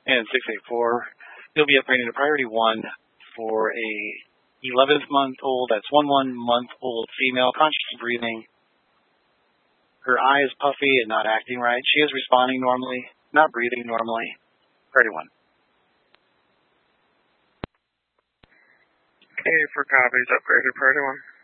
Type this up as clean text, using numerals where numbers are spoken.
And 684, you'll be upgrading to priority 1 for a 11-month-old, that's 1-month-old female, conscious breathing. Her eye is puffy and not acting right. She is responding normally, not breathing normally. Priority 1. Okay, for copies, upgraded priority 1.